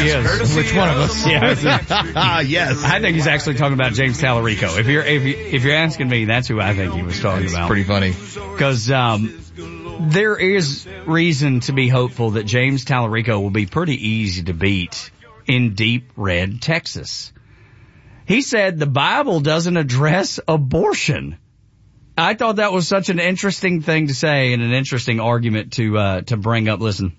he is. Which one of us? Yeah. Yes. I think he's actually talking about James Tallarico. If you're asking me, that's who I think he was talking about. Pretty funny. Because there is reason to be hopeful that James Tallarico will be pretty easy to beat in deep red Texas. He said the Bible doesn't address abortion. I thought that was such an interesting thing to say and an interesting argument to bring up. Listen.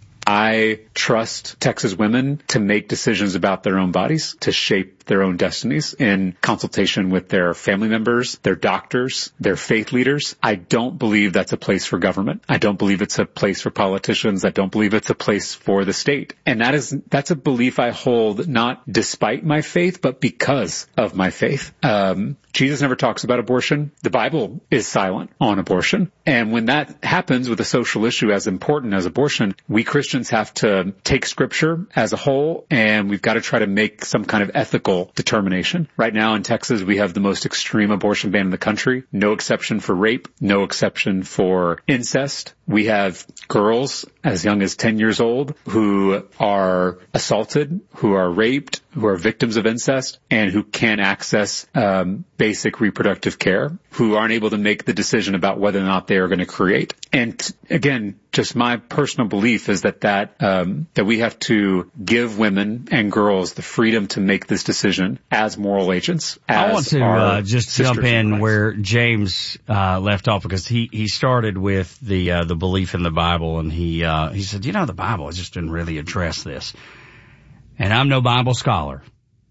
I trust Texas women to make decisions about their own bodies, to shape their own destinies in consultation with their family members, their doctors, their faith leaders. I don't believe that's a place for government. I don't believe it's a place for politicians. I don't believe it's a place for the state. And that's a belief I hold not despite my faith, but because of my faith. Jesus never talks about abortion. The Bible is silent on abortion. And when that happens with a social issue as important as abortion, we Christians have to take scripture as a whole, and we've got to try to make some kind of ethical determination. Right now in Texas, we have the most extreme abortion ban in the country. No exception for rape, no exception for incest. We have girls as young as 10 years old who are assaulted, who are raped, who are victims of incest, and who can't access basic reproductive care, who aren't able to make the decision about whether or not they are going to create. And again, just my personal belief is that we have to give women and girls the freedom to make this decision as moral agents. I want to just jump in where James left off, because he started with the belief in the Bible, and he said, the Bible just didn't really address this. And I'm no Bible scholar.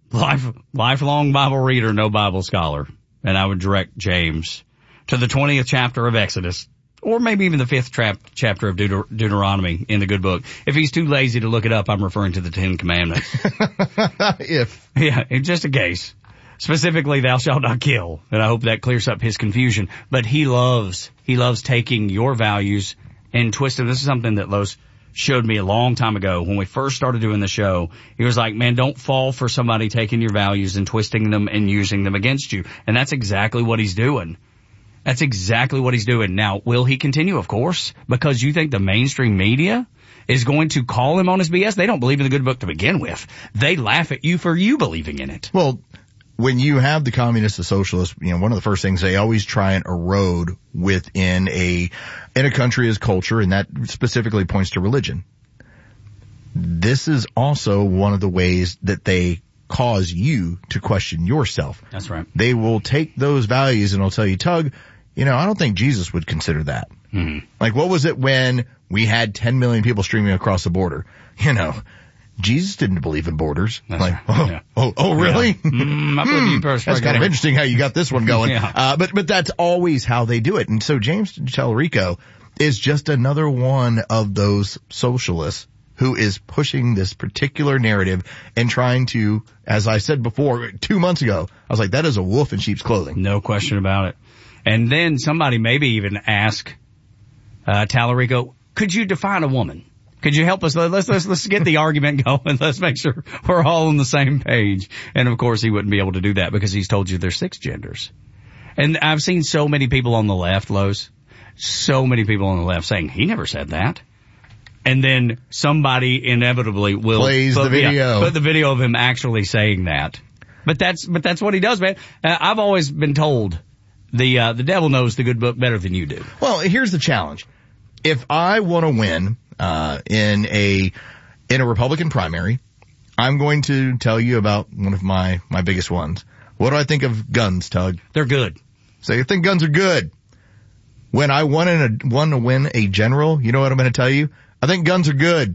Lifelong Bible reader, no Bible scholar. And I would direct James to the 20th chapter of Exodus, or maybe even the 5th chapter of Deuteronomy in the good book. If he's too lazy to look it up, I'm referring to the 10 Commandments. Yeah, just in case. Specifically, thou shalt not kill. And I hope that clears up his confusion. But he loves taking your values and twisting. This is something that Los showed me a long time ago when we first started doing the show. He was like, man, don't fall for somebody taking your values and twisting them and using them against you. And that's exactly what he's doing. That's exactly what he's doing. Now, will he continue? Of course, because you think the mainstream media is going to call him on his BS. They don't believe in the good book to begin with. They laugh at you for you believing in it. Well, when you have the communists, the socialists, one of the first things they always try and erode within a country is culture, and that specifically points to religion. This is also one of the ways that they cause you to question yourself. That's right. They will take those values and they'll tell you, Tug, I don't think Jesus would consider that. Mm-hmm. Like, what was it when we had 10 million people streaming across the border? Jesus didn't believe in borders. That's like, right. Oh, really? Yeah. That's kind of interesting how you got this one going. Yeah. But that's always how they do it. And so James Tallarico is just another one of those socialists who is pushing this particular narrative and trying to, as I said before, 2 months ago, I was like, that is a wolf in sheep's clothing. No question about it. And then somebody maybe even ask Tallarico, could you define a woman? Could you help us? Let's get the argument going. Let's make sure we're all on the same page. And of course he wouldn't be able to do that because he's told you there's 6 genders. And I've seen so many people on the left, Lowe's, so many people on the left saying he never said that. And then somebody inevitably will plays the video. Put the video of him actually saying that. But that's what he does, man. I've always been told the devil knows the good book better than you do. Well, here's the challenge. If I want to win in a Republican primary, I'm going to tell you about one of my biggest ones. What do I think of guns, Tug? They're good. So you think guns are good. When I want to win a general, you know what I'm going to tell you? I think guns are good.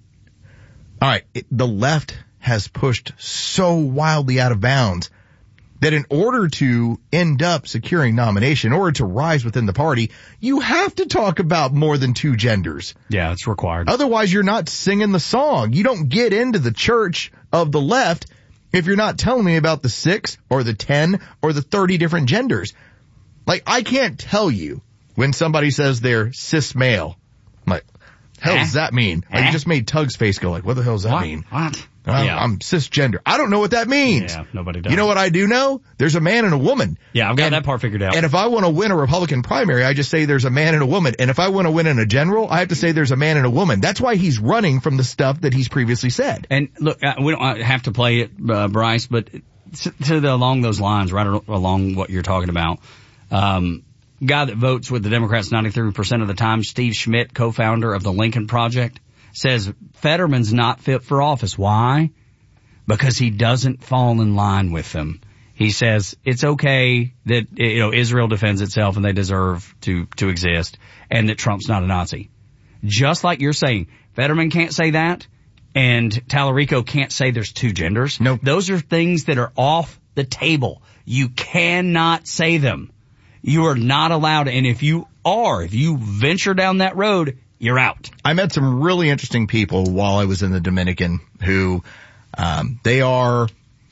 All right. The left has pushed so wildly out of bounds that in order to end up securing nomination, in order to rise within the party, you have to talk about more than 2 genders. Yeah, it's required. Otherwise, you're not singing the song. You don't get into the church of the left if you're not telling me about the 6 or the 10 or the 30 different genders. Like, I can't tell you when somebody says they're cis male. I'm like, hell does that mean? Like, you just made Tug's face go like, what the hell does that mean? What? I'm cisgender. I don't know what that means. Yeah, nobody does. You know what I do know? There's a man and a woman. Yeah, I've got that part figured out. And if I want to win a Republican primary, I just say there's a man and a woman. And if I want to win in a general, I have to say there's a man and a woman. That's why he's running from the stuff that he's previously said. And look, we don't have to play it, Bryce, but along those lines, right along what you're talking about, guy that votes with the Democrats 93% of the time, Steve Schmidt, co-founder of the Lincoln Project, says Fetterman's not fit for office. Why? Because he doesn't fall in line with them. He says it's okay that, Israel defends itself and they deserve to exist, and that Trump's not a Nazi. Just like you're saying, Fetterman can't say that, and Tallarico can't say there's two genders. Nope. Those are things that are off the table. You cannot say them. You are not allowed, and if you venture down that road, you're out. I met some really interesting people while I was in the Dominican who, they are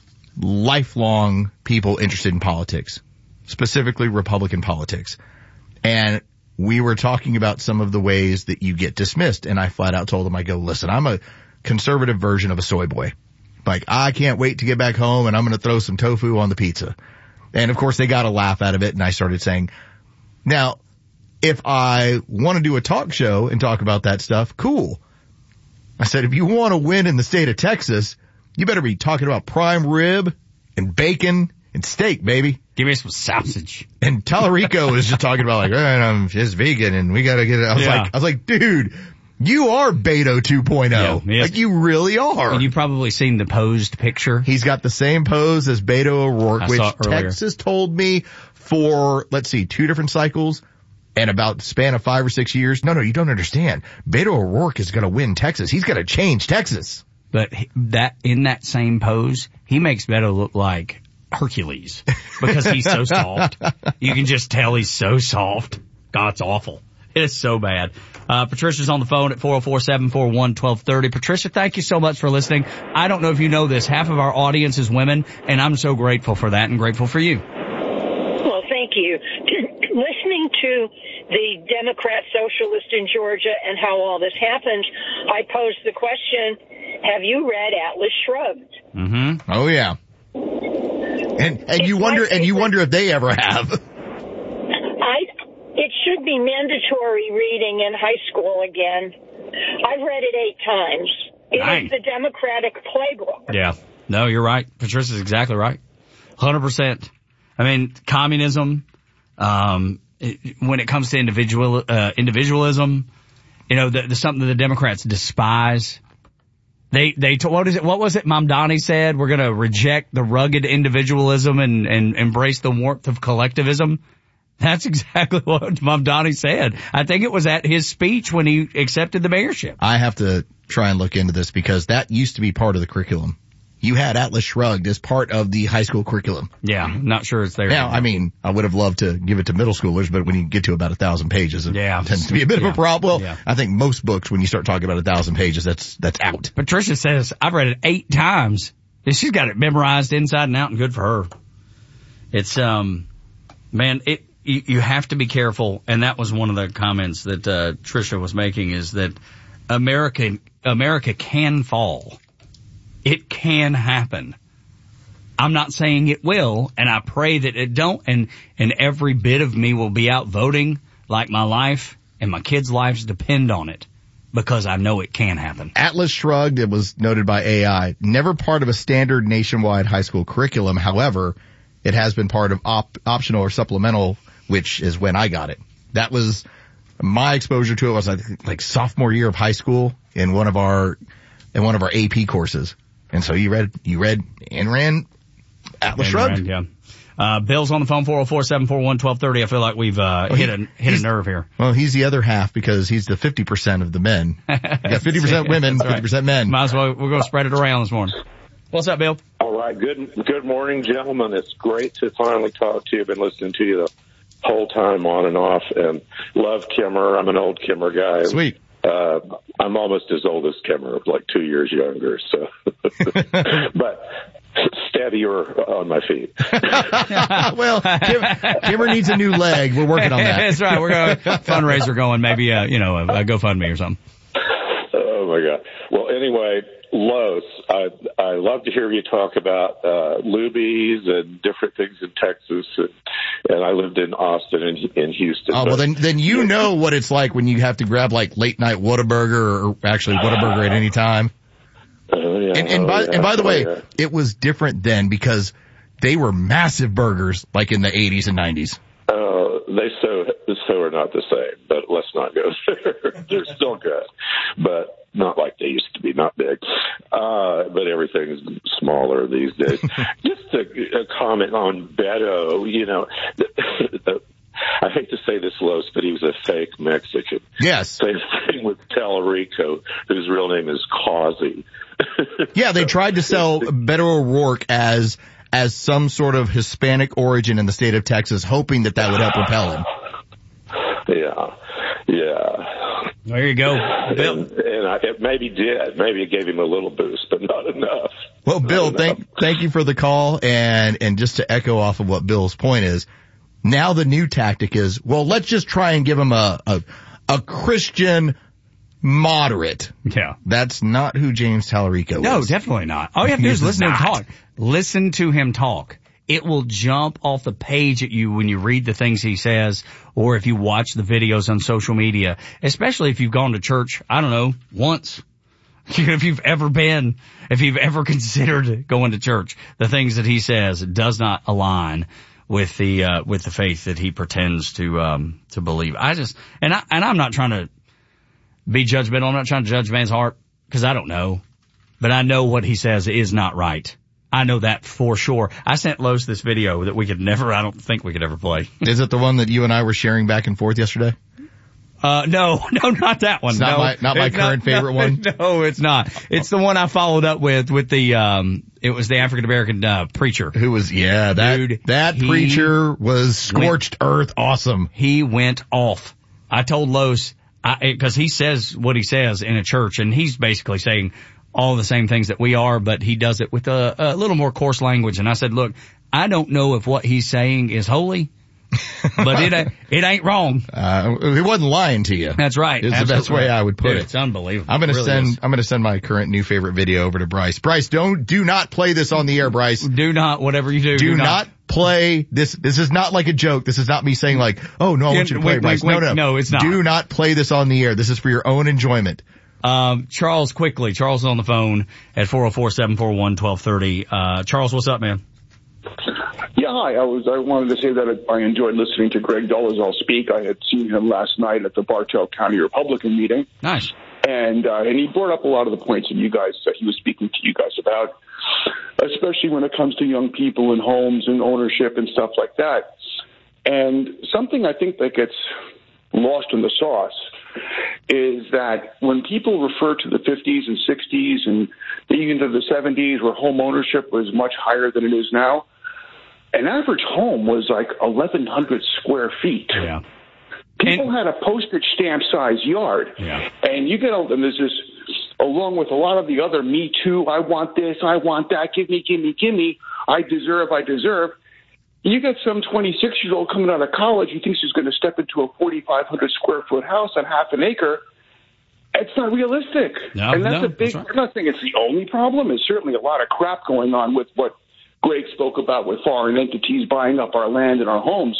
lifelong people interested in politics, specifically Republican politics. And we were talking about some of the ways that you get dismissed. And I flat out told them, I go, listen, I'm a conservative version of a soy boy. Like, I can't wait to get back home and I'm going to throw some tofu on the pizza. And of course they got a laugh out of it. And I started saying, now, if I want to do a talk show and talk about that stuff, cool. I said, if you want to win in the state of Texas, you better be talking about prime rib and bacon and steak, baby. Give me some sausage. And Tallarico is just talking about like, I'm just vegan and we got to get it. I was like, dude, you are Beto 2.0. Yeah. Like, you really are. And you've probably seen the posed picture. He's got the same pose as Beto O'Rourke, which Texas told me for, 2 different cycles and about the span of 5 or 6 years. No, you don't understand. Beto O'Rourke is going to win Texas. He's going to change Texas. But in that same pose, he makes Beto look like Hercules because he's so soft. You can just tell he's so soft. God, it's awful. It's so bad. Patricia's on the phone at 404-741-1230. Patricia, thank you so much for listening. I don't know if you know this. Half of our audience is women, and I'm so grateful for that and grateful for you. Well, thank you. Listening to the Democrat socialist in Georgia and how all this happens, I posed the question, have you read Atlas Shrugged? Mm-hmm. Oh, yeah. And you wonder if they ever have. It should be mandatory reading in high school again. I've read it 8 times. It is the Democratic playbook. Yeah. No, you're right. Patricia's exactly right. 100%. I mean, communism, when it comes to individualism, there's something that the Democrats despise. What was it Mamdani said? We're going to reject the rugged individualism and embrace the warmth of collectivism. That's exactly what Mamdani said. I think it was at his speech when he accepted the mayorship. I have to try and look into this because that used to be part of the curriculum. You had Atlas Shrugged as part of the high school curriculum. Yeah, not sure it's there. Now, I mean, I would have loved to give it to middle schoolers, but when you get to about 1,000 pages, it tends to be a bit of a problem. Well, I think most books, when you start talking about 1,000 pages, that's out. Patricia says, I've read it 8 times. She's got it memorized inside and out, and good for her. It's, you have to be careful, and that was one of the comments that Tricia was making, is that America can fall. It can happen. I'm not saying it will, and I pray that it don't, and every bit of me will be out voting like my life and my kids' lives depend on it, because I know it can happen. Atlas Shrugged, it was noted by AI, never part of a standard nationwide high school curriculum. However, it has been part of optional or supplemental, which is when I got it. That was my exposure to it. Was like sophomore year of high school in one of our AP courses. And so you read and ran Atlas Shrugged. Yeah. Bill's on the phone, 404-741-1230. I feel like we've hit a nerve here. Well, he's the other half because he's the 50% of the men. You got 50% women, 50% men. Might as well, we're going to spread it around this morning. What's up, Bill? All right. Good morning, gentlemen. It's great to finally talk to you. I've been listening to you the whole time on and off, and love Kimmer. I'm an old Kimmer guy. Sweet. I'm almost as old as Kimmer, like 2 years younger. So, but steadier on my feet. Well, Kimmer needs a new leg. We're working on that. That's right. We're going fundraiser going. Maybe a GoFundMe or something. my God. Well, anyway, Los, I love to hear you talk about Luby's and different things in Texas, and I lived in Austin and in Houston. Oh, well, then you know what it's like when you have to grab like late night Whataburger, or actually Whataburger at any time. Yeah, and by the way, it was different then because they were massive burgers like in the 80s and 90s. They so are not the same, but let's not go there. They're still good, but not like they used to be, not big. But everything's smaller these days. Just a comment on Beto, you know, I hate to say this, Los, but he was a fake Mexican. Yes. Same thing with Tallarico, whose real name is Causey. Yeah, they tried to sell Beto O'Rourke as some sort of Hispanic origin in the state of Texas, hoping that would help repel him. Yeah. There you go, Bill. And it maybe did. Maybe it gave him a little boost, but not enough. Well, Bill, thank you for the call, and just to echo off of what Bill's point is, now the new tactic is, well, let's just try and give him a Christian moderate. Yeah. That's not who James Tallarico is. No, definitely not. All you have to do is listen to him talk. Listen to him talk. It will jump off the page at you when you read the things he says, or if you watch the videos on social media, especially if you've gone to church, I don't know, once. If you've ever considered going to church, the things that he says does not align with the faith that he pretends to believe. And I'm not trying to be judgmental. I'm not trying to judge a man's heart because I don't know, but I know what he says is not right. I know that for sure. I sent Los this video that I don't think we could ever play. Is it the one that you and I were sharing back and forth yesterday? No, not that one. It's not my current favorite one. No, it's not. It's the one I followed up with the, it was the African American, preacher. Who was, that preacher was scorched earth awesome. He went off. I told Los, cause he says what he says in a church, and he's basically saying all the same things that we are, but he does it with a little more coarse language. And I said, look, I don't know if what he's saying is holy, but it ain't wrong. He wasn't lying to you. That's right. It's the best way I would put it. It's unbelievable. I'm gonna send my current new favorite video over to Bryce. Bryce, do not play this on the air, Bryce. Do not, whatever you do. Do not play this. This is not like a joke. This is not me saying like, oh no, I want you to play, Bryce. No, it's not. Do not play this on the air. This is for your own enjoyment. Charles, quickly. Charles is on the phone at 404-741-1230. Charles, what's up, man? Yeah, hi. I wanted to say that I enjoyed listening to Greg Dolezal speak. I had seen him last night at the Bartow County Republican meeting. Nice. And he brought up a lot of the points that he was speaking to you guys about, especially when it comes to young people and homes and ownership and stuff like that. And something I think that gets lost in the sauce is that when people refer to the 50s and 60s and even to the 70s where home ownership was much higher than it is now, an average home was like 1,100 square feet. Yeah. People had a postage stamp size yard. Yeah. And you get, and there's this, along with a lot of the other Me Too, I want this, I want that, give me, I deserve. You get some 26-year-old coming out of college who thinks he's going to step into a 4,500 square foot house on half an acre. It's not realistic. I'm not saying it's the only problem. There's certainly a lot of crap going on with what Greg spoke about with foreign entities buying up our land and our homes.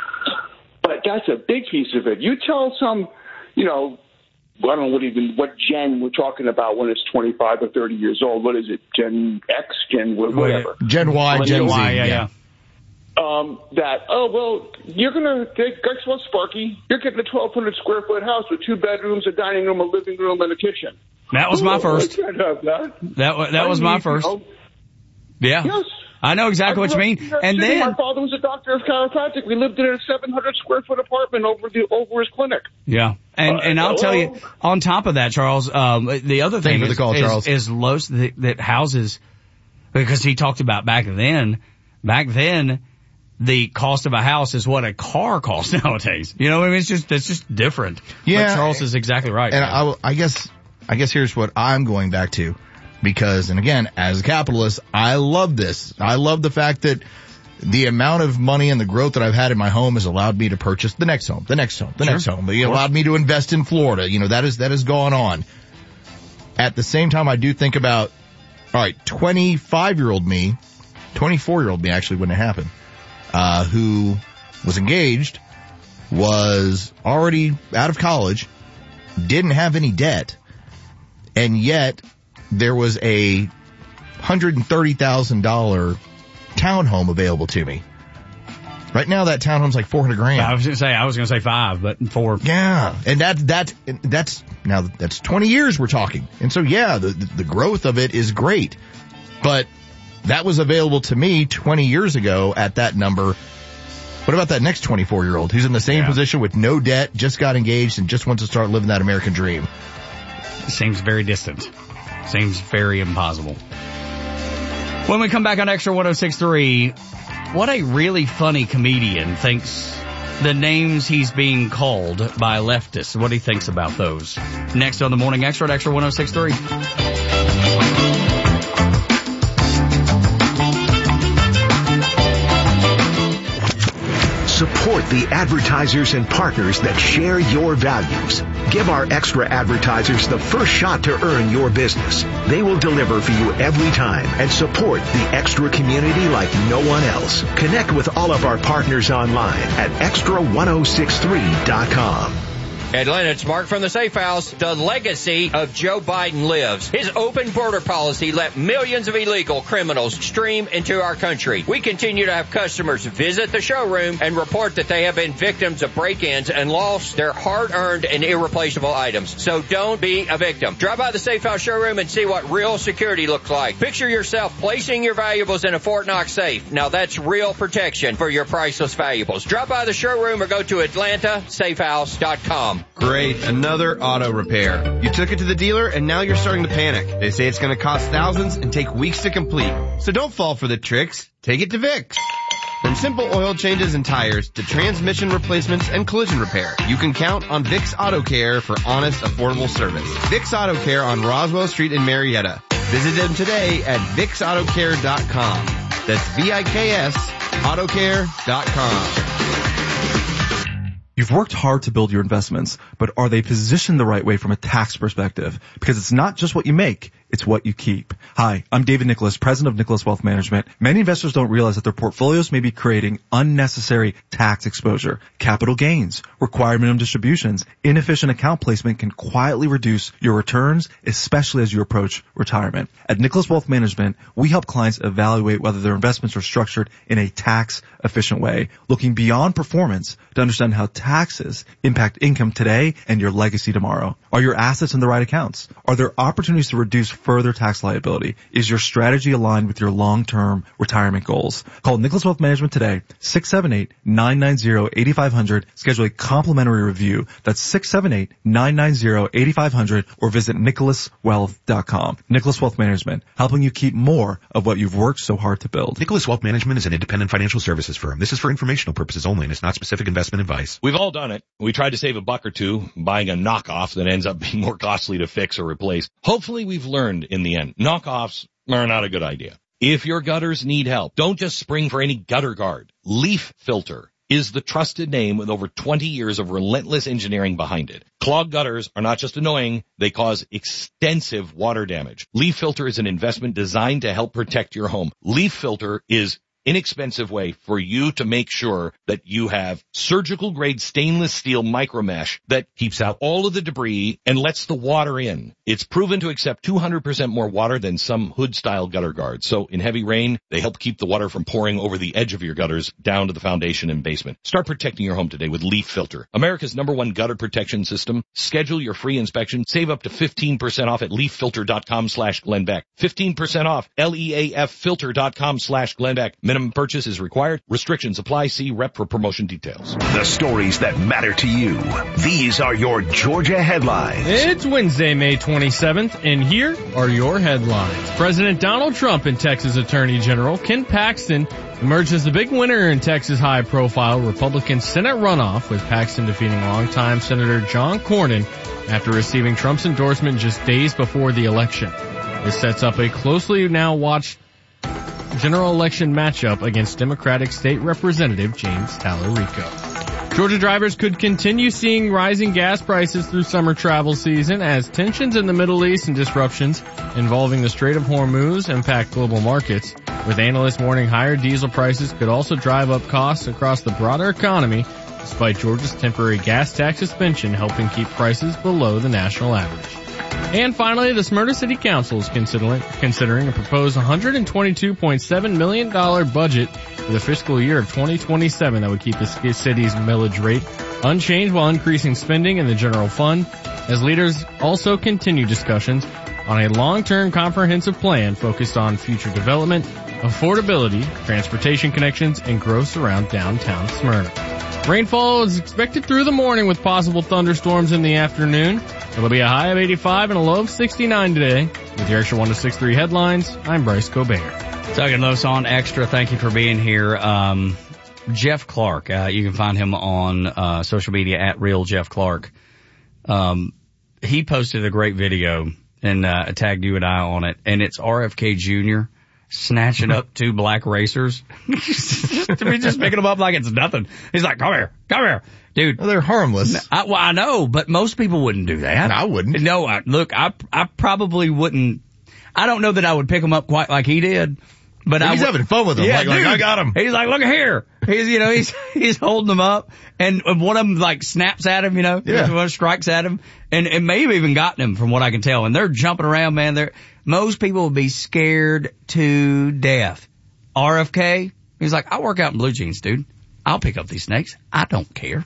But that's a big piece of it. You tell some, I don't know what gen we're talking about when it's 25 or 30 years old. What is it? Gen X, whatever. Gen Y, Gen Z. Yeah. You're going to guess what, Sparky? You're getting a 1,200 square foot house with 2 bedrooms, a dining room, a living room, and a kitchen. That was my first. I can't have that. That was my first. Yeah. Yes. I know exactly what you mean. And then my father was a doctor of chiropractic. We lived in a 700 square foot apartment over his clinic. Yeah. And I'll tell you, on top of that, Charles, the other thing is Los that houses, because he talked about back then, the cost of a house is what a car costs nowadays. You know what I mean? It's just different. Yeah. But Charles is exactly right. And I guess here's what I'm going back to. Because, and again, as a capitalist, I love this. I love the fact that the amount of money and the growth that I've had in my home has allowed me to purchase the next home. It allowed me to invest in Florida. That has gone on. At the same time, I do think about, all right, 24-year-old me actually when it happened, who was engaged, was already out of college, didn't have any debt, and yet there was a $130,000 townhome available to me. Right now, that townhome's like $400,000. I was going to say 5, but 4. Yeah, and that's 20 years we're talking, and so yeah, the growth of it is great, but that was available to me 20 years ago at that number. What about that next 24-year-old who's in the same position with no debt, just got engaged, and just wants to start living that American dream? Seems very distant. Seems very impossible. When we come back on Extra 106.3, what a really funny comedian thinks the names he's being called by leftists. What he thinks about those. Next on the Morning Extra at Extra 106.3. Support the advertisers and partners that share your values. Give our extra advertisers the first shot to earn your business. They will deliver for you every time and support the extra community like no one else. Connect with all of our partners online at extra1063.com. Atlanta, it's Mark from the Safe House. The legacy of Joe Biden lives. His open border policy let millions of illegal criminals stream into our country. We continue to have customers visit the showroom and report that they have been victims of break-ins and lost their hard-earned and irreplaceable items. So don't be a victim. Drive by the Safe House showroom and see what real security looks like. Picture yourself placing your valuables in a Fort Knox safe. Now that's real protection for your priceless valuables. Drop by the showroom or go to AtlantaSafeHouse.com. Great, another auto repair. You took it to the dealer and now you're starting to panic. They say it's going to cost thousands and take weeks to complete. So don't fall for the tricks. Take it to Vicks. From simple oil changes and tires to transmission replacements and collision repair, you can count on Vicks Auto Care for honest, affordable service. Vicks Auto Care on Roswell Street in Marietta. Visit them today at VicksAutoCare.com. That's VIKS Autocare.com. You've worked hard to build your investments, but are they positioned the right way from a tax perspective? Because it's not just what you make, it's what you keep. Hi, I'm David Nicholas, president of Nicholas Wealth Management. Many investors don't realize that their portfolios may be creating unnecessary tax exposure. Capital gains, required minimum distributions, inefficient account placement can quietly reduce your returns, especially as you approach retirement. At Nicholas Wealth Management, we help clients evaluate whether their investments are structured in a tax-efficient way, looking beyond performance to understand how taxes impact income today and your legacy tomorrow. Are your assets in the right accounts? Are there opportunities to reduce further tax liability? Is your strategy aligned with your long-term retirement goals? Call Nicholas Wealth Management today, 678-990-8500. Schedule a complimentary review. That's 678-990-8500 or visit nicholaswealth.com. Nicholas Wealth Management, helping you keep more of what you've worked so hard to build. Nicholas Wealth Management is an independent financial services firm. This is for informational purposes only and is not specific investment advice. We've all done it. We tried to save $1 or $2 buying a knockoff that ends up being more costly to fix or replace. Hopefully we've learned in the end. Knockoffs are not a good idea. If your gutters need help, don't just spring for any gutter guard. Leaf Filter is the trusted name with over 20 years of relentless engineering behind it. Clogged gutters are not just annoying, they cause extensive water damage. Leaf Filter is an investment designed to help protect your home. Leaf Filter is inexpensive way for you to make sure that you have surgical grade stainless steel micro mesh that keeps out all of the debris and lets the water in. It's proven to accept 200% more water than some hood style gutter guards. So in heavy rain, they help keep the water from pouring over the edge of your gutters down to the foundation and basement. Start protecting your home today with Leaf Filter, America's #1 gutter protection system. Schedule your free inspection. Save up to 15% off at leaffilter.com/Glenn Beck. 15% off LEAFfilter.com/Glenn Beck. Minimum purchase is required. Restrictions apply. See rep for promotion details. The stories that matter to you. These are your Georgia headlines. It's Wednesday, May 27th, and here are your headlines. President Donald Trump and Texas Attorney General Ken Paxton emerged as the big winner in Texas' high-profile Republican Senate runoff, with Paxton defeating longtime Senator John Cornyn after receiving Trump's endorsement just days before the election. This sets up a closely now watched general election matchup against Democratic State Representative James Talerico. Georgia drivers could continue seeing rising gas prices through summer travel season as tensions in the Middle East and disruptions involving the Strait of Hormuz impact global markets, with analysts warning higher diesel prices could also drive up costs across the broader economy, despite Georgia's temporary gas tax suspension helping keep prices below the national average. And finally, the Smyrna City Council is considering a proposed $122.7 million budget for the fiscal year of 2027 that would keep the city's millage rate unchanged while increasing spending in the general fund, as leaders also continue discussions on a long-term comprehensive plan focused on future development, affordability, transportation connections, and growth around downtown Smyrna. Rainfall is expected through the morning with possible thunderstorms in the afternoon. It'll be a high of 85 and a low of 69 today. With your Extra 106.3 headlines, I'm Bryce Gobert. Doug and Los on Extra. Thank you for being here. Jeff Clark, you can find him on social media at Real Jeff Clark. He posted a great video and tagged you and I on it, and it's RFK Jr. snatching up two black racers. To be just picking them up like it's nothing. He's like, come here. Dude. Well, they're harmless. I know, but most people wouldn't do that. I wouldn't. No, I probably wouldn't. I don't know that I would pick them up quite like he did. But he's having fun with them. Yeah, like I got him. He's like, look here. He's holding them up, and one of them like snaps at him, one strikes at him, and it may have even gotten him from what I can tell. And they're jumping around, man. Most people would be scared to death. RFK, he's like, I work out in blue jeans, dude. I'll pick up these snakes. I don't care.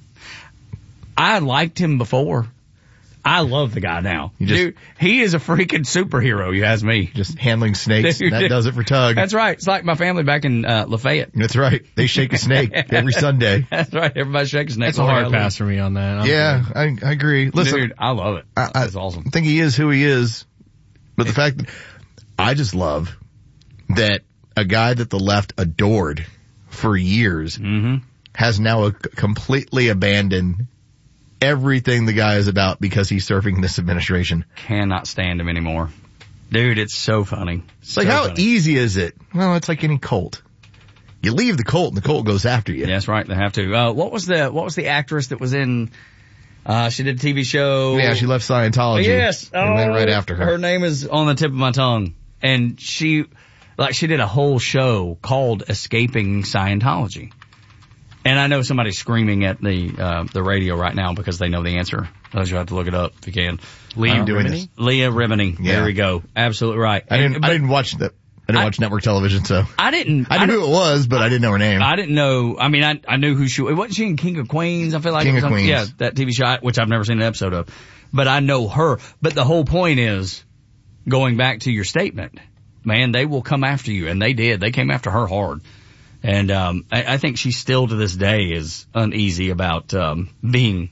I liked him before. I love the guy now. Dude, he is a freaking superhero, you ask me. Just handling snakes. Dude, that does it for Tug. That's right. It's like my family back in Lafayette. That's right. They shake a snake every Sunday. That's right. Everybody shakes a snake. That's a hard pass for me on that. I agree. Listen, dude, I love it. That's awesome. I think he is who he is. But the fact that I just love that a guy that the left adored for years has now completely abandoned everything the guy is about because he's serving this administration. Cannot stand him anymore. Dude, it's so funny. It's like, how easy is it? Well, it's like any cult. You leave the cult and the cult goes after you. That's right. They have to. What was the actress that was in, she did a TV show? Yeah, she left Scientology. Yes. And went right after her. Her name is on the tip of my tongue. And she did a whole show called Escaping Scientology. And I know somebody's screaming at the radio right now because they know the answer. You'll have to look it up if you can. Leah Remini. Yeah. There we go. Absolutely right. I didn't watch network television, so I knew who it was, but I didn't know her name. I didn't know. I mean, I knew who she was. Wasn't she in King of Queens? I feel like King of Queens. Yeah, that TV show, which I've never seen an episode of. But I know her. But the whole point is, going back to your statement, man, they will come after you, and they did. They came after her hard. And I think she still to this day is uneasy about being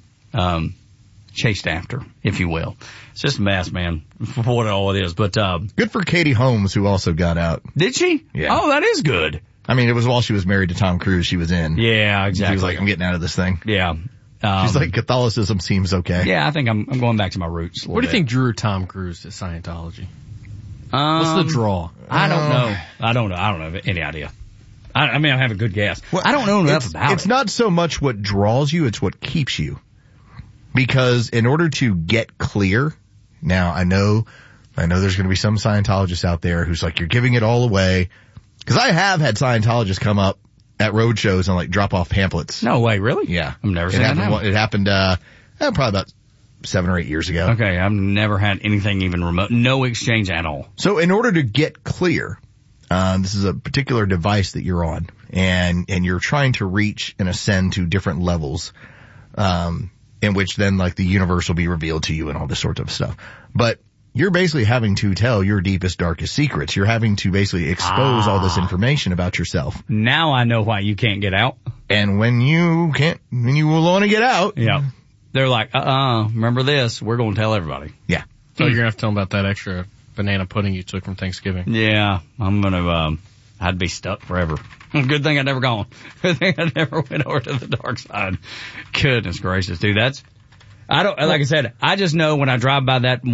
chased after, if you will. It's just a mess, man, for what all it is. But good for Katie Holmes, who also got out. Did she? Yeah. Oh, that is good. I mean, it was while she was married to Tom Cruise she was in. Yeah, exactly. She was like, I'm getting out of this thing. Yeah. She's like, Catholicism seems okay. Yeah, I think I'm going back to my roots. What do you think drew Tom Cruise to Scientology? What's the draw? I don't know. I don't have any idea. I mean, I have a good guess. Well, I don't know enough about it. It's not so much what draws you, it's what keeps you. Because in order to get clear, now I know there's going to be some Scientologists out there who's like, you're giving it all away. Because I have had Scientologists come up at road shows and like drop off pamphlets. No way, really? Yeah. I've never seen that happen. It happened, probably about 7 or 8 years ago. Okay, I've never had anything even remote, no exchange at all. So in order to get clear, this is a particular device that you're on, and you're trying to reach and ascend to different levels, in which then like the universe will be revealed to you and all this sort of stuff. But you're basically having to tell your deepest, darkest secrets. You're having to basically expose all this information about yourself. Now I know why you can't get out. And when you will want to get out. Yeah. They're like, remember this? We're going to tell everybody. Yeah. So you're going to have to tell them about that extra banana pudding you took from Thanksgiving. Yeah. I'm going to, I'd be stuck forever. Good thing I'd never gone. Good thing I never went over to the dark side. Goodness gracious, dude. Like I said, I just know when I drive by that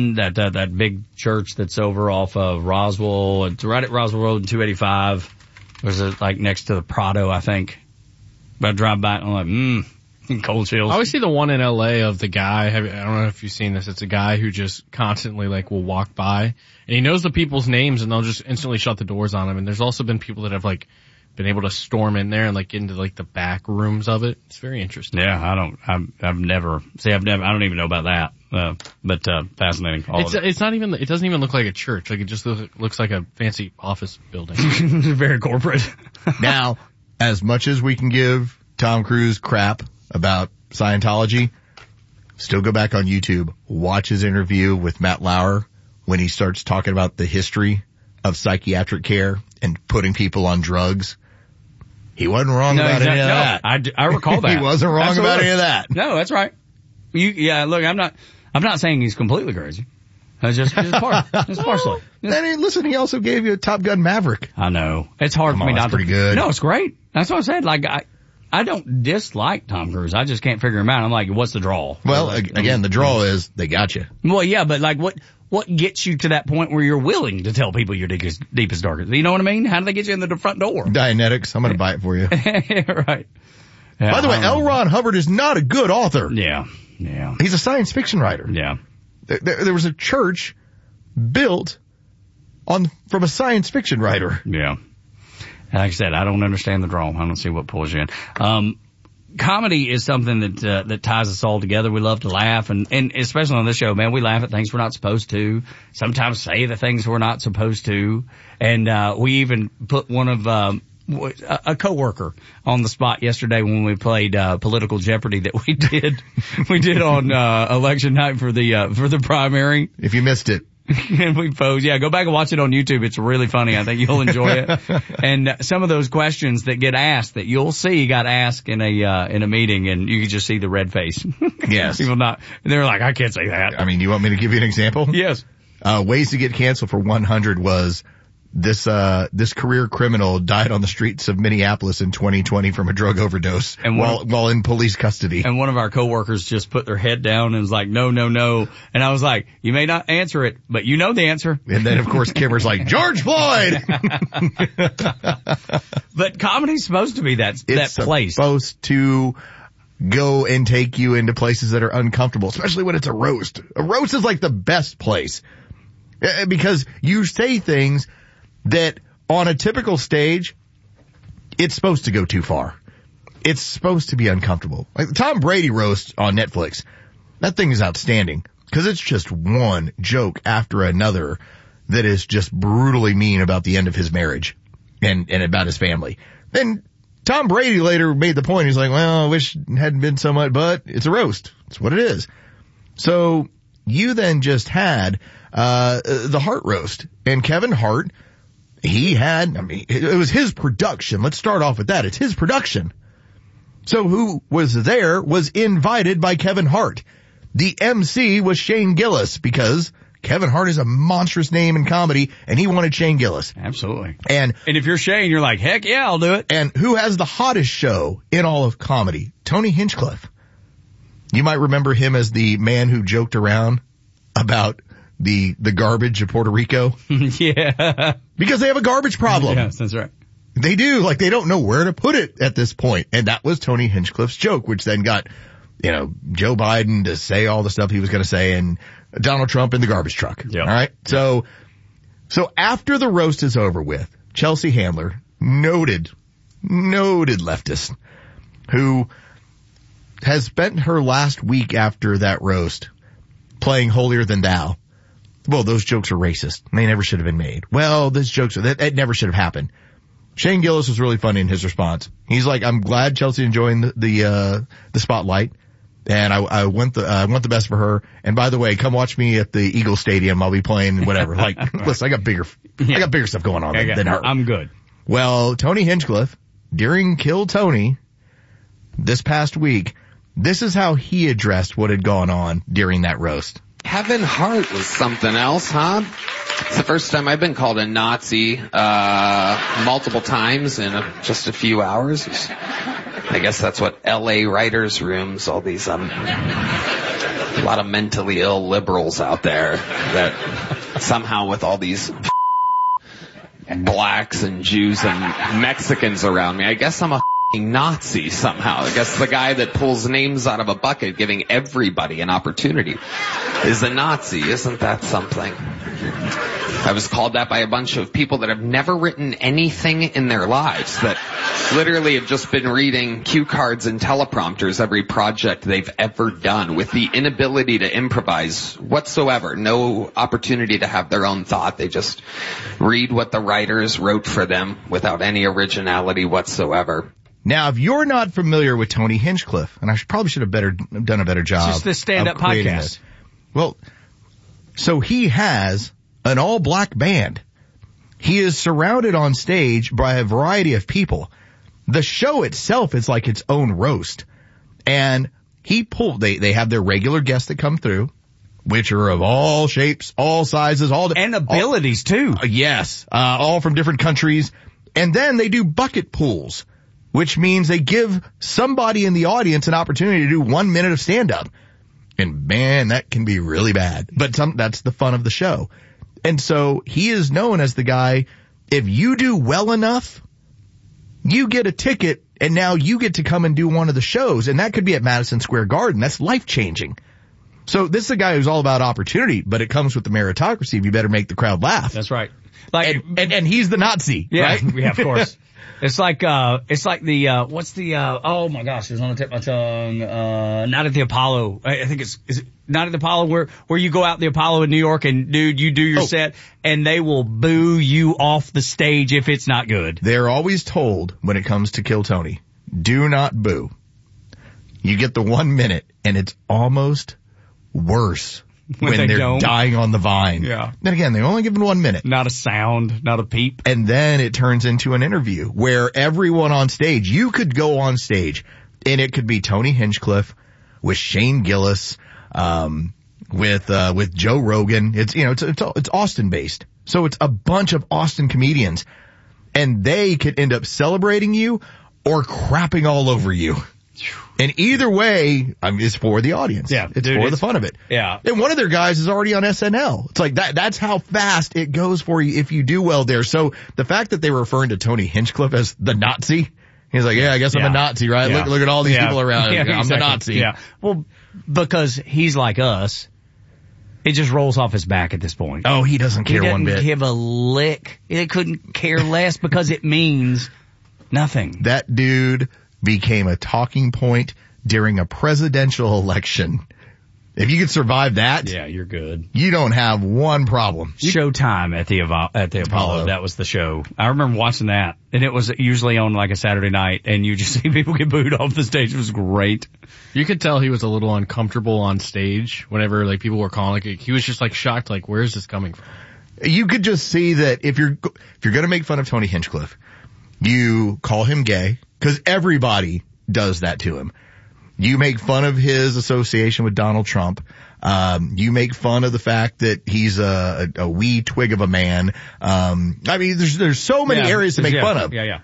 big church that's over off of Roswell. It's right at Roswell Road and 285. Was it like next to the Prado, I think. But I drive by and I'm like, Cold chills. I always see the one in LA of the guy. I don't know if you've seen this. It's a guy who just constantly like will walk by and he knows the people's names and they'll just instantly shut the doors on him. And there's also been people that have like been able to storm in there and like get into like the back rooms of it. It's very interesting. Yeah, I don't even know about that. But fascinating. It's not even, it doesn't even look like a church. Like it just looks like a fancy office building. Very corporate. Now, as much as we can give Tom Cruise crap about Scientology, still go back on YouTube, watch his interview with Matt Lauer when he starts talking about the history of psychiatric care and putting people on drugs. He wasn't wrong about any of that. I recall that. He wasn't wrong about any of that. No, that's right. Look, I'm not saying he's completely crazy. Just partially. Then listen, he also gave you a Top Gun Maverick. I know. It's hard for me not to. Pretty good. No, it's great. That's what I said. Like, I don't dislike Tom Cruise. I just can't figure him out. I'm like, what's the draw? Well, again, the draw is they got you. Well, yeah, but like what gets you to that point where you're willing to tell people your deepest, darkest? You know what I mean? How do they get you in the front door? Dianetics. I'm going to buy it for you. Right. Yeah, by the way, L. Ron Hubbard is not a good author. Yeah. Yeah. He's a science fiction writer. Yeah. There was a church built from a science fiction writer. Yeah. Like I said, I don't understand the draw. I don't see what pulls you in. Comedy is something that ties us all together. We love to laugh, and especially on this show, man, we laugh at things we're not supposed to. Sometimes say the things we're not supposed to, and we even put one of a coworker on the spot yesterday when we played Political Jeopardy that we did on election night for the primary. If you missed it. And we posed. Yeah, go back and watch it on YouTube. It's really funny. I think you'll enjoy it. And some of those questions that get asked that you'll see got asked in a meeting, and you can just see the red face. Yes. People they're like, I can't say that. I mean, you want me to give you an example? Yes. Ways to get canceled for 100 was this career criminal died on the streets of Minneapolis in 2020 from a drug overdose while in police custody. And one of our coworkers just put their head down and was like, no. And I was like, you may not answer it, but you know the answer. And then of course Kimmer's like, George Floyd! But comedy's supposed to be that place. It's supposed to go and take you into places that are uncomfortable, especially when it's a roast. A roast is like the best place. Because you say things that on a typical stage, it's supposed to go too far. It's supposed to be uncomfortable. Like the Tom Brady roast on Netflix, that thing is outstanding because it's just one joke after another that is just brutally mean about the end of his marriage and about his family. Then Tom Brady later made the point. He's like, well, I wish it hadn't been so much, but it's a roast. It's what it is. So you then just had the Hart roast, and Kevin Hart, it was his production. Let's start off with that. It's his production. So who was there was invited by Kevin Hart. The MC was Shane Gillis because Kevin Hart is a monstrous name in comedy, and he wanted Shane Gillis. Absolutely. And if you're Shane, you're like, heck yeah, I'll do it. And who has the hottest show in all of comedy? Tony Hinchcliffe. You might remember him as the man who joked around about the garbage of Puerto Rico. Yeah. Because they have a garbage problem. Yes, that's right. They do. Like, they don't know where to put it at this point. And that was Tony Hinchcliffe's joke, which then got, Joe Biden to say all the stuff he was going to say and Donald Trump in the garbage truck. Yep. All right. So after the roast is over with, Chelsea Handler, noted leftist, who has spent her last week after that roast playing Holier Than Thou. Well, those jokes are racist. They never should have been made. Well, that never should have happened. Shane Gillis was really funny in his response. He's like, I'm glad Chelsea enjoying the spotlight, and I want the best for her. And by the way, come watch me at the Eagle Stadium. I'll be playing whatever. Like, listen, I got bigger stuff going on than her. I'm good. Well, Tony Hinchcliffe, during Kill Tony this past week, this is how he addressed what had gone on during that roast. Kevin Hart was something else, huh? It's the first time I've been called a Nazi multiple times in just a few hours. I guess that's what LA writers' rooms, all these a lot of mentally ill liberals out there that somehow with all these blacks and Jews and Mexicans around me, I guess I'm a Nazi somehow. I guess the guy that pulls names out of a bucket, giving everybody an opportunity, is a Nazi. Isn't that something? I was called that by a bunch of people that have never written anything in their lives, that literally have just been reading cue cards and teleprompters every project they've ever done, with the inability to improvise whatsoever. No opportunity to have their own thought. They just read what the writers wrote for them without any originality whatsoever. Now, if you're not familiar with Tony Hinchcliffe, and I probably should have done a better job. It's just the stand-up podcast. Well, so he has an all-black band. He is surrounded on stage by a variety of people. The show itself is like its own roast. And they have their regular guests that come through, which are of all shapes, all sizes, and abilities too. Yes, all from different countries. And then they do bucket pools, which means they give somebody in the audience an opportunity to do 1 minute of stand-up. And man, that can be really bad. But that's the fun of the show. And so he is known as the guy, if you do well enough, you get a ticket, and now you get to come and do one of the shows. And that could be at Madison Square Garden. That's life-changing. So this is a guy who's all about opportunity, but it comes with the meritocracy. You better make the crowd laugh. That's right. And he's the Nazi, right? Yeah, of course. It's like the, what's the, oh my gosh, it was on the tip of my tongue, Night at the Apollo. I think is it Night at the Apollo where you go out the Apollo in New York and dude, you do your set and they will boo you off the stage if it's not good. They're always told when it comes to Kill Tony, do not boo. You get the 1 minute and it's almost worse when they're dying on the vine. Yeah. Then again, they're only given 1 minute. Not a sound, not a peep. And then it turns into an interview where everyone on stage, you could go on stage and it could be Tony Hinchcliffe with Shane Gillis, with Joe Rogan. It's Austin based. So it's a bunch of Austin comedians and they could end up celebrating you or crapping all over you. And either way, it's for the audience. Yeah, it's for the fun of it. Yeah. And one of their guys is already on SNL. It's like that's how fast it goes for you if you do well there. So the fact that they were referring to Tony Hinchcliffe as the Nazi, he's like, yeah, I guess I'm a Nazi, right? Yeah. Look at all these people around. Yeah, I'm the Nazi. Yeah. Well, because he's like us, it just rolls off his back at this point. Oh, he doesn't care one bit. He doesn't give a lick. He couldn't care less because it means nothing. That dude became a talking point during a presidential election. If you could survive that, yeah, you're good. You don't have one problem. Showtime at the Apollo. That was the show. I remember watching that, and it was usually on like a Saturday night, and you just see people get booed off the stage. It was great. You could tell he was a little uncomfortable on stage whenever like people were calling. Like, he was just like shocked. Like, where is this coming from? You could just see that if you're going to make fun of Tony Hinchcliffe, you call him gay. Because everybody does that to him. You make fun of his association with Donald Trump. You make fun of the fact that he's a wee twig of a man. I mean, there's so many areas to make fun of. Yeah.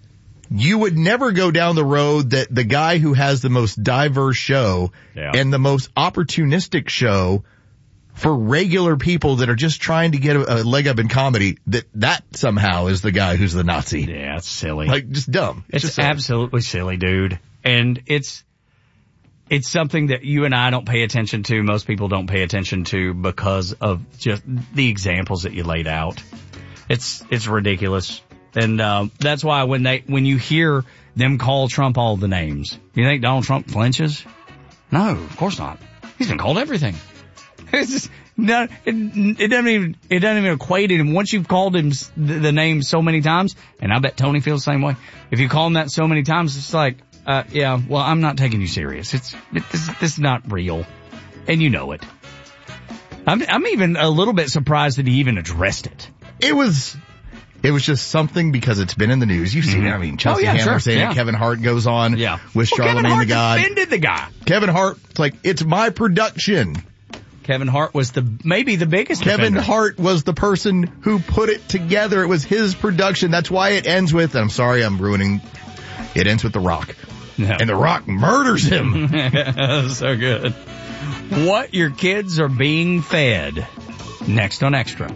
You would never go down the road that the guy who has the most diverse show and the most opportunistic show for regular people that are just trying to get a leg up in comedy, that somehow is the guy who's the Nazi. Yeah, it's silly. Like, just dumb. It's just absolutely silly, dude. And it's something that you and I don't pay attention to. Most people don't pay attention to because of just the examples that you laid out. It's ridiculous. And, that's why when you hear them call Trump all the names, you think Donald Trump flinches? No, of course not. He's been called everything. It's just, no, it doesn't even equate it. And once you've called him the name so many times, and I bet Tony feels the same way. If you call him that so many times, it's like, yeah, well, I'm not taking you serious. This is not real. And you know it. I'm even a little bit surprised that he even addressed it. It was just something because it's been in the news. You've seen it. I mean, Chelsea Handler saying it. Kevin Hart goes on with Charlamagne the God. Defended the guy. Kevin Hart, it's like, it's my production. Kevin Hart was maybe the biggest Kevin defender. Hart was the person who put it together. It was his production. That's why it ends with, and I'm sorry I'm ruining, it ends with The Rock. No. And The Rock murders him. So good. What your kids are being fed. Next on Extra.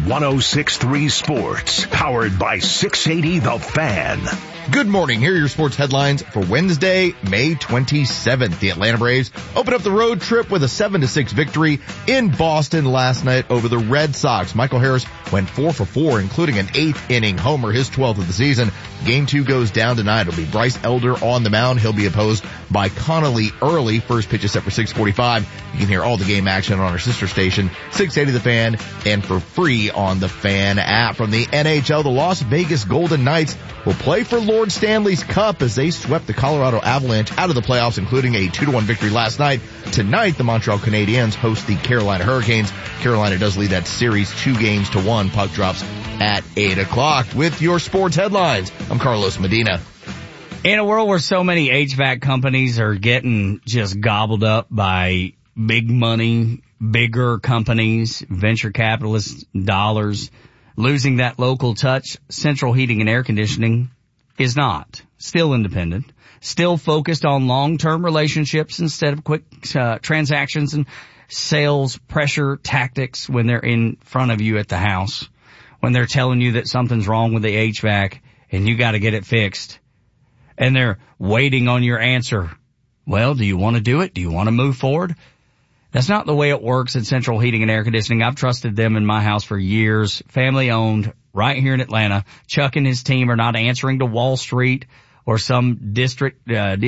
106.3 Sports, powered by 680 The Fan. Good morning. Here are your sports headlines for Wednesday, May 27th. The Atlanta Braves opened up the road trip with a 7-6 victory in Boston last night over the Red Sox. Michael Harris went 4 for 4, including an 8th inning homer, his 12th of the season. Game 2 goes down tonight. It'll be Bryce Elder on the mound. He'll be opposed by Connolly Early. First pitch is set for 6:45. You can hear all the game action on our sister station, 680 The Fan, and for free on the Fan app. From the NHL, the Las Vegas Golden Knights will play for Lord Stanley's Cup as they swept the Colorado Avalanche out of the playoffs, including a 2-1 victory last night. Tonight, the Montreal Canadiens host the Carolina Hurricanes. Carolina does lead that series 2-1. Puck drops at 8 o'clock. With your sports headlines, I'm Carlos Medina. In a world where so many HVAC companies are getting just gobbled up by big money, bigger companies, venture capitalists, dollars, losing that local touch, Central Heating and Air Conditioning is not. Still independent, still focused on long-term relationships instead of quick transactions and sales pressure tactics when they're in front of you at the house, when they're telling you that something's wrong with the HVAC and you got to get it fixed, and they're waiting on your answer. Well, do you want to do it? Do you want to move forward? That's not the way it works at Central Heating and Air Conditioning. I've trusted them in my house for years. Family owned, right here in Atlanta. Chuck and his team are not answering to Wall Street or some district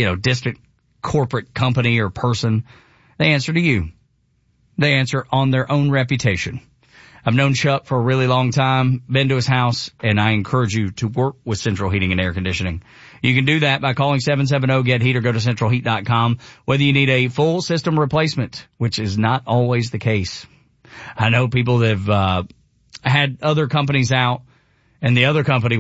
corporate company or person. They answer to you. They answer on their own reputation. I've known Chuck for a really long time, been to his house, and I encourage you to work with Central Heating and Air Conditioning. You can do that by calling 770-GET-HEAT or go to centralheat.com, whether you need a full system replacement, which is not always the case. I know people that have had other companies out, and the other company